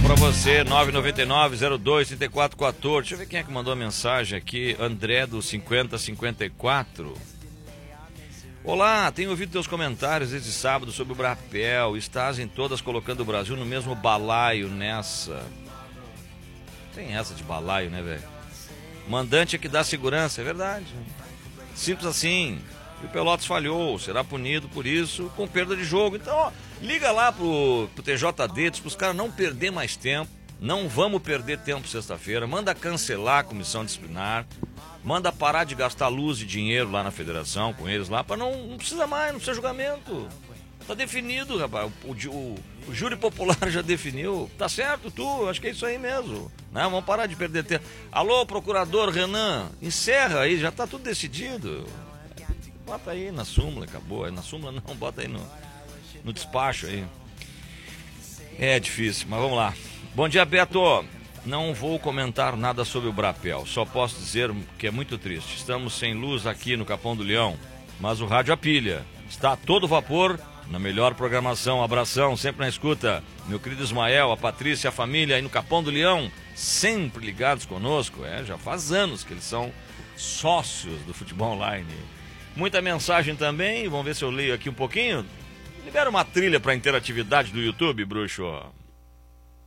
pra você, 999-02-3414. Deixa eu ver quem é que mandou a mensagem aqui. André do 5054. Olá, tenho ouvido teus comentários desde sábado sobre o Brapel. Estás em todas colocando o Brasil no mesmo balaio nessa. Tem essa de balaio, né, velho? Mandante é que dá segurança, é verdade. Simples assim. E o Pelotas falhou, será punido por isso com perda de jogo. Então, ó, liga lá pro TJD, diz pros caras não perder mais tempo. Não vamos perder tempo sexta-feira. Manda cancelar a comissão disciplinar. Manda parar de gastar luz e dinheiro lá na federação, com eles lá, para não precisa mais, não precisa julgamento. Tá definido, rapaz. O júri popular já definiu. Tá certo, acho que é isso aí mesmo. Não, vamos parar de perder tempo. Alô, procurador Renan, encerra aí, já tá tudo decidido. Bota aí na súmula, acabou. Na súmula não, bota aí no despacho aí. É difícil, mas vamos lá. Bom dia, Beto. Não vou comentar nada sobre o Brapel. Só posso dizer que é muito triste. Estamos sem luz aqui no Capão do Leão, mas o rádio a pilha. Está a todo vapor, na melhor programação. Abração, sempre na escuta. Meu querido Ismael, a Patrícia, a família aí no Capão do Leão, sempre ligados conosco. Já faz anos que eles são sócios do Futebol Online. Muita mensagem também, vamos ver se eu leio aqui um pouquinho. Libera uma trilha para interatividade do YouTube, bruxo.